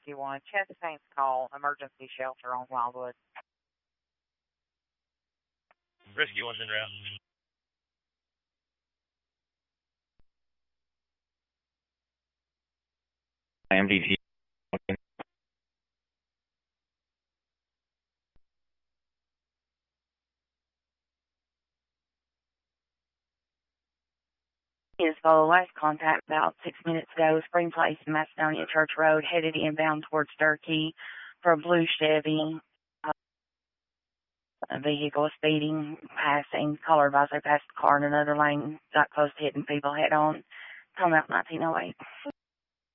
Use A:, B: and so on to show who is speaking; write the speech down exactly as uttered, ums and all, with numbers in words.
A: Rescue one. Chastain's call, emergency shelter on Wildwood.
B: Rescue one's en route.
C: M D T.
D: Is the last contact about six minutes ago, Spring Place, Macedonia Church Road, headed inbound towards Turkey for a blue Chevy. Uh, a vehicle speeding, passing, color advisory passed the car in another lane, got close to hitting people head on. Come out nineteen oh eight.